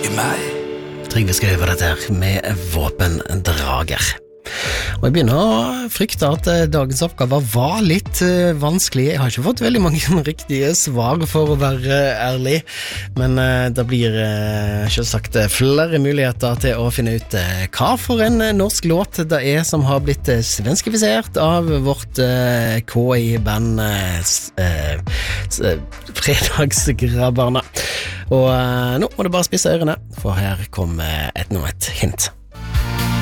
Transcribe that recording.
i meg. Trygve skal over dette her med våpendrager. Og jeg begynner å frykte at dagens oppgave var litt vanskelig. Jeg har ikke fått veldig mange riktige svar for å være ærlig, men det blir selvsagt flere muligheter til å finne ut hva for en norsk låt det er som har blitt svenskifisert av vårt KI-band Fredagsgrabberne. Og nå må du bare spisse ørene, for her kommer et hint.